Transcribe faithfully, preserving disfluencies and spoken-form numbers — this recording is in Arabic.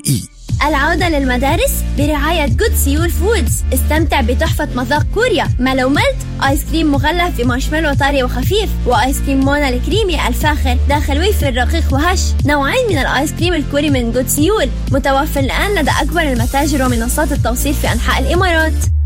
إي. العودة للمدارس برعاية جود سيول فودز. استمتع بتحفة مذاق كوريا ملو ملت، آيس كريم مغلف بمارشميلو طري وخفيف، وآيس كريم مونا الكريمي الفاخر داخل ويفر رقيق وهش. نوعين من الآيس كريم الكوري من جود سيول متوفر الآن لدى أكبر المتاجر ومنصات التوصيل في أنحاء الإمارات.